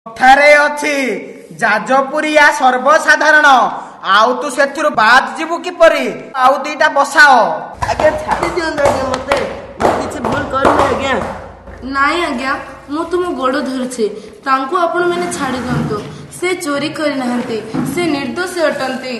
କଥାରେ ଅଛି ଯାଜପୁରିଆ ସର୍ବସାଧାରଣ, ଆଉ ତୁ ସେଥିରୁ ବାଦ ଯିବୁ କିପରି? ଆଉ ଦିଟା ବସାଅ। ଆଜ୍ଞା ଛାଡ଼ି ଦିଅନ୍ତୁ ଆଜ୍ଞା, ମତେ ମୁଁ କିଛି ଭୁଲ କରିନି ଆଜ୍ଞା। ନାଇଁ ଆଜ୍ଞା, ମୁଁ ତୁମ ଗୋଡ଼ ଧରୁଛି, ତାଙ୍କୁ ଆପଣ ମାନେ ଛାଡ଼ି ଦିଅନ୍ତୁ। ସେ ଚୋରି କରିନାହାନ୍ତି, ସେ ନିର୍ଦ୍ଦୋଷ ଅଟନ୍ତି।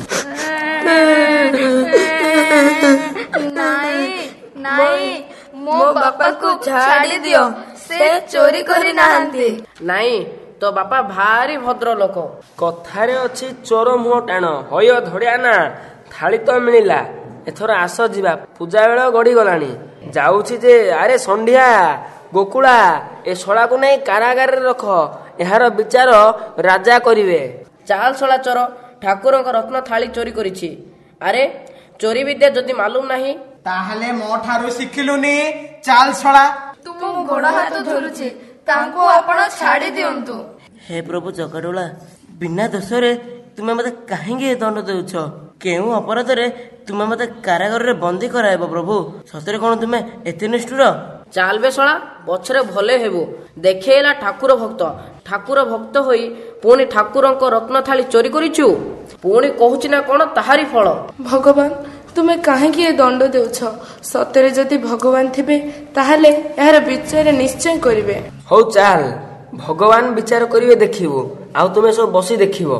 ନାଇଁ, ମୋ ବାପାକୁ ଛାଡ଼ି ଦିଅ, ସେ ଚୋରି କରିନାହାନ୍ତି। ନାଇଁ, ତୋ ବାପା ଭାରି ଭଦ୍ର ଲୋକ। କଥାରେ ଅଛି ଚୋର ମୁହଁ ଟାଣ, ହୟ ଧଡ଼ିଆ ନା। ଥାଳି ତ ମିଳିଲା, ଏଥର ଆସ ଯିବା, ପୂଜା ବେଳ ଗଡ଼ି ଗଲାଣି। ଯାଉଛି ଯେ, ଆରେ ସନ୍ଧ୍ୟା, ଗୋକୁଳା, ଏ ଶଳାକୁ ନେଇ କାରାଗାରରେ ରଖ, ଏହାର ବିଚାର ରାଜା କରିବେ। ଚାଲ ଶଳା ଚୋର, ଠାକୁରଙ୍କ ରତ୍ନ ଥାଳି ଚୋରି କରିଛି। ଆରେ ଚୋରି ବିଦ୍ୟା ଯଦି ମାଲୁମ ନାହିଁ ତାହେଲେ ମୋ ଠାରୁ ଶିଖିଲୁନି? ଚାଲ ଶଳା। ତୁମ ଗୋଡ଼ ହାତ ଧରୁଛି, ତାଙ୍କୁ ଆପଣ ଛାଡ଼ି ଦିଅନ୍ତୁ। ହେ ପ୍ରଭୁ ଚକାଡୋଳା, ବିନା ଦୋଷରେ ତୁମେ ମତେ କାହିଁକି ଏ ଦଣ୍ଡ ଦେଉଛ? କେଉଁ ଅପରାଧରେ ତୁମେ ମତେ କାରାଗାରରେ ବନ୍ଦୀ କରାଇବ ପ୍ରଭୁ? ସତରେ କଣ ତୁମେ ଏତେ ନିଷ୍ଠୁର? ଚାଲ ବେ ଶଳା, ପଛରେ ଭଲେ ହେବୁ। ଦେଖେଇଲା ଠାକୁର ଭକ୍ତ, ଠାକୁର ଭକ୍ତ ହୋଇ ପୁଣି ଠାକୁରଙ୍କ ରତ୍ନ ଥାଳି ଚୋରି କରିଛୁ। ପୁଣି କହୁଛି ନା କଣ ତାହାରି ଫଳ। ଭଗବାନ, ତୁମେ କାହିଁକି ଏ ଦଣ୍ଡ ଦେଉଛ? ସତରେ ଯଦି ଭଗବାନ ଥିବେ ତାହେଲେ ଏହାର ବିଚାର ନିଶ୍ଚୟ କରିବେ। ହଉ ଚାଲ, ଭଗବାନ ବିଚାର କରିବେ ଦେଖିବୁ, ଆଉ ତୁମେ ସବୁ ବସି ଦେଖିବ।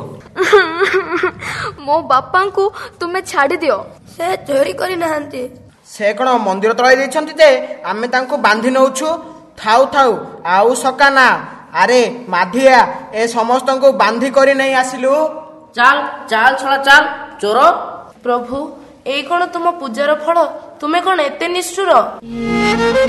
ମୋ ବାପାଙ୍କୁ ତୁମେ ଛାଡ଼ି ଦିଅ, ସେ ଚୋରି କରିନାହାନ୍ତି। ସେ କଣ ମନ୍ଦିର ତଳାଇ ଦେଇଛନ୍ତି ଯେ ଆମେ ତାଙ୍କୁ ବାନ୍ଧି ନଉଛୁ? ଥାଉ ଥାଉ, ଆଉ ସକା ନା। ଆରେ ମାଧିଆ, ଏ ସମସ୍ତଙ୍କୁ ବାନ୍ଧି କରି ନେଇ ଆସିଲୁ। ଚାଲ ଚାଲ ଶଳା ଚାଲ, ଚୋର। ପ୍ରଭୁ, ଏଇ କଣ ତୁମ ପୂଜାର ଫଳ? ତୁମେ କଣ ଏତେ ନିଷ୍ଠୁର?